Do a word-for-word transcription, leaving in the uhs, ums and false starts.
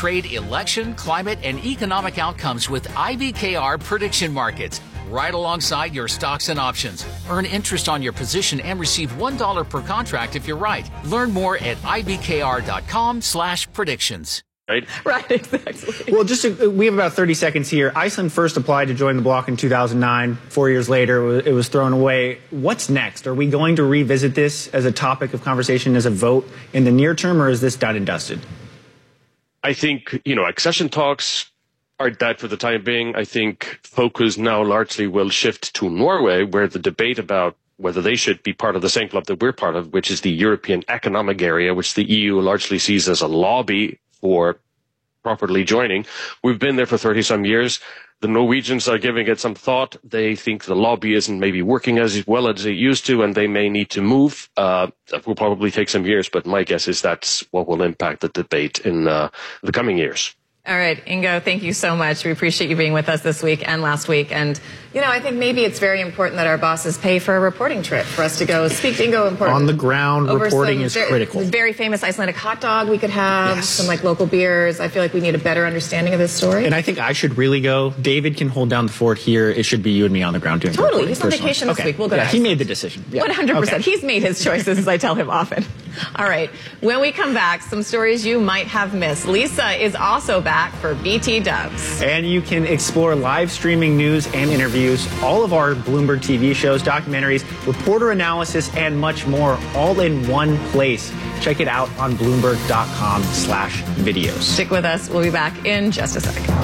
trade, election, climate, and economic outcomes with I B K R prediction markets, right alongside your stocks and options. Earn interest on your position and receive one dollar per contract if you're right. Learn more at ibkr.com slash predictions. Right? Right, exactly. Well, just to, we have about thirty seconds here. Iceland first applied to join the bloc in two thousand nine. Four years later, it was, it was thrown away. What's next? Are we going to revisit this as a topic of conversation, as a vote in the near term, or is this done and dusted? I think, you know, accession talks are dead for the time being. I think focus now largely will shift to Norway, where the debate about whether they should be part of the same club that we're part of, which is the European Economic Area, which the E U largely sees as a lobby for properly joining. We've been there for thirty some years. The Norwegians are giving it some thought. They think the lobby isn't maybe working as well as it used to, and they may need to move. Uh, that will probably take some years, but my guess is that's what will impact the debate in uh, the coming years. All right, Ingo, thank you so much. We appreciate you being with us this week and last week. And, you know, I think maybe it's very important that our bosses pay for a reporting trip for us to go speak to Ingo. Important. On the ground, reporting is very, critical. Very famous Icelandic hot dog we could have, Yes. some, like, local beers. I feel like we need a better understanding of this story. And I think I should really go. David can hold down the fort here. It should be you and me on the ground doing Totally. reporting. He's on personally. vacation this okay. week. We'll go yeah, to he Iceland. made the decision. Yeah. one hundred percent. Okay. He's made his choices, as I tell him often. All right. When we come back, some stories you might have missed. Lisa is also back for B T Dubs. And you can explore live streaming news and interviews, all of our Bloomberg T V shows, documentaries, reporter analysis, and much more, all in one place. Check it out on bloomberg.com slash videos. Stick with us. We'll be back in just a second.